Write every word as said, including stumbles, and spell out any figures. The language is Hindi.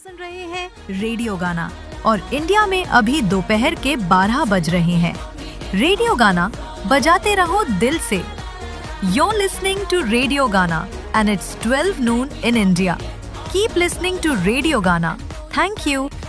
सुन रहे हैं रेडियो गाना और इंडिया में अभी दोपहर के बारह बज रहे हैं। रेडियो गाना बजाते रहो दिल से। You're listening to Radio Gana and it's twelve noon in India. Keep listening to Radio Gana. Thank you.